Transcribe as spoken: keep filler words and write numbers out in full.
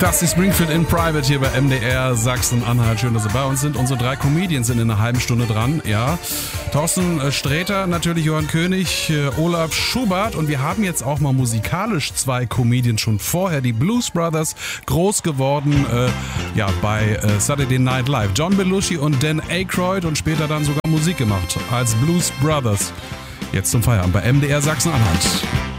Das ist Springfield in Private hier bei M D R Sachsen-Anhalt. Schön, dass Sie bei uns sind. Unsere drei Comedians sind in einer halben Stunde dran. Ja, Thorsten Sträter, natürlich Johann König, Olaf Schubert. Und wir haben jetzt auch mal musikalisch zwei Comedians schon vorher. Die Blues Brothers, groß geworden äh, ja, bei äh, Saturday Night Live. John Belushi und Dan Aykroyd und später dann sogar Musik gemacht als Blues Brothers. Jetzt zum Feierabend bei M D R Sachsen-Anhalt.